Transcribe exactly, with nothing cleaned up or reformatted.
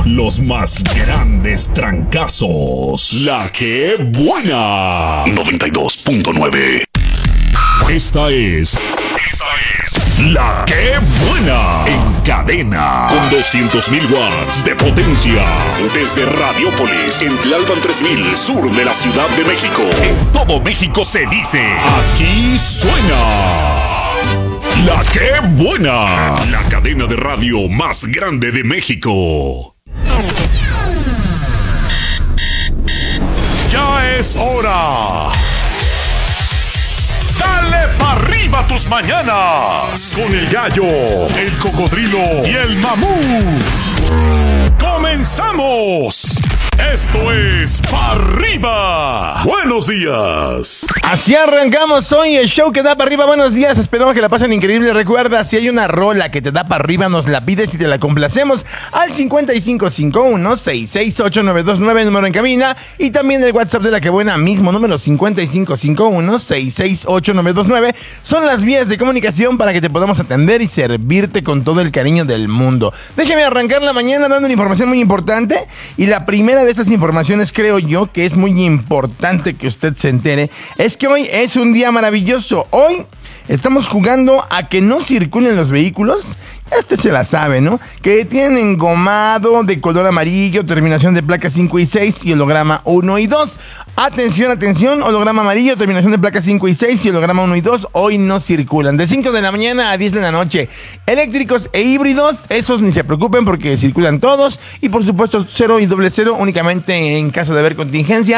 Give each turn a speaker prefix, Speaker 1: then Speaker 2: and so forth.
Speaker 1: Los más grandes trancazos. La que buena. noventa y dos punto nueve. Esta es... Esta es... La que buena. En cadena. Con doscientos mil watts de potencia. Desde Radiópolis, en Tlalpan tres mil, sur de la Ciudad de México. En todo México se dice... Aquí suena... La que buena. La cadena de radio más grande de México. Ya es hora. Dale pa' arriba tus mañanas. Con el gallo, el cocodrilo y el mamut. ¡Comenzamos! Esto es Pa' Arriba. Buenos días.
Speaker 2: Así arrancamos hoy el show que da para arriba. Buenos días, esperamos que la pasen increíble. Recuerda, si hay una rola que te da para arriba, nos la pides y te la complacemos al cincuenta y cinco cincuenta y uno, sesenta y seis, ochenta y nueve veintinueve, número en cabina. Y también el WhatsApp de La Que Buena, mismo número cincuenta y cinco cincuenta y uno, sesenta y seis, ochenta y nueve veintinueve. Son las vías de comunicación para que te podamos atender y servirte con todo el cariño del mundo. Déjeme arrancar la mañana dando una información muy importante. Y la primera de estas informaciones, creo yo, que es muy importante que usted se entere, es que hoy es un día maravilloso. Hoy estamos jugando a que no circulen los vehículos. Este se la sabe, ¿no? Que tienen engomado de color amarillo, terminación de placa cinco y seis y holograma uno y dos. Atención, atención, holograma amarillo, terminación de placa cinco y seis y holograma uno y dos hoy no circulan. De cinco de la mañana a diez de la noche. Eléctricos e híbridos, esos ni se preocupen porque circulan todos. Y por supuesto cero y doble cero únicamente en caso de haber contingencia.